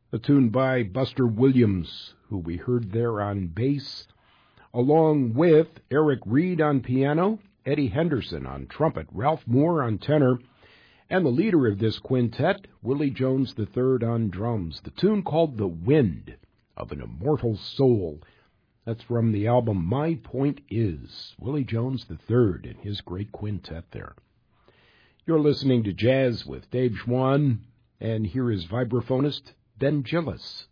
a tune by Buster Williams, who we heard there on bass, along with Eric Reed on piano, Eddie Henderson on trumpet, Ralph Moore on tenor, and the leader of this quintet, Willie Jones III on drums. The tune called The Wind of an Immortal Soul. That's from the album My Point Is, Willie Jones III and his great quintet there. You're listening to Jazz with Dave Schwann, and here is vibraphonist Ben Gillis.